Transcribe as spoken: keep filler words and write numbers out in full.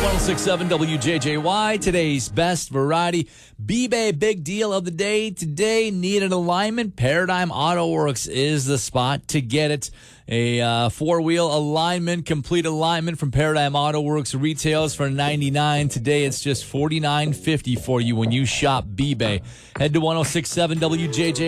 one oh six point seven W J J Y, today's best variety. B-Bay big deal of the day today. Need an alignment? Paradigm Auto Works is the spot to get it. A uh, four-wheel alignment, complete alignment from Paradigm Auto Works retails for ninety-nine dollars. Today it's just forty-nine fifty for you when you shop B-Bay. Head to one oh six point seven W J J Y.